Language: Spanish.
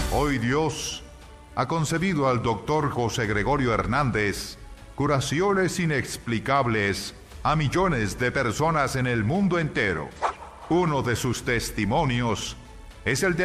Hoy Dios ha concedido al doctor José Gregorio Hernández curaciones inexplicables a millones de personas en el mundo entero. Uno de sus testimonios es el de